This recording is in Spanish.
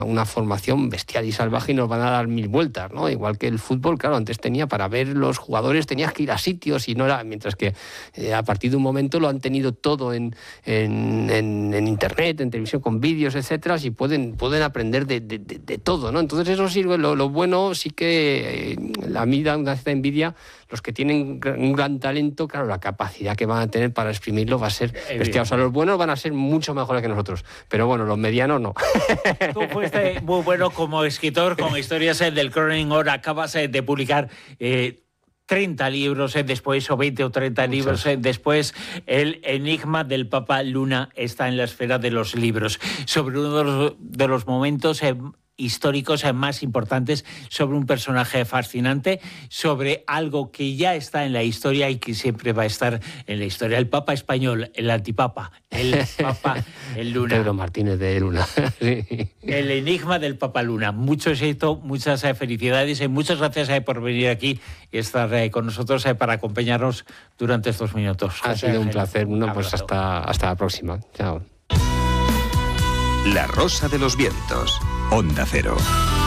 una formación bestial y salvaje y nos van a dar 1000 vueltas, ¿no? Igual que el fútbol, claro, antes para ver los jugadores tenías que ir a sitios y no era, mientras que a partir de un momento lo han tenido todo en internet, en televisión con vídeos, etcétera, y pueden aprender de todo, ¿no? Entonces eso sirve, lo bueno sí que a mí da una cierta envidia los que tienen un gran talento, claro, la capacidad que van a tener para exprimirlo va a ser bestial. O sea, los buenos van a ser mucho mejores que nosotros, pero bueno, los medianos no. Tú fuiste muy bueno como escritor, con historias del Chronic Hora. Acabas de publicar 30 libros después, o 20 o 30 libros después. El enigma del Papa Luna está en la esfera de los libros, sobre uno de los momentos históricos más importantes, sobre un personaje fascinante, sobre algo que ya está en la historia y que siempre va a estar en la historia. El Papa español, el antipapa, el Papa el Luna. Pedro Martínez de Luna. Sí. El enigma del Papa Luna. Mucho éxito, muchas felicidades y muchas gracias por venir aquí y estar con nosotros para acompañarnos durante estos minutos. Ha sido un placer. Bueno, pues hasta la próxima. Chao. La Rosa de los Vientos, Onda Cero.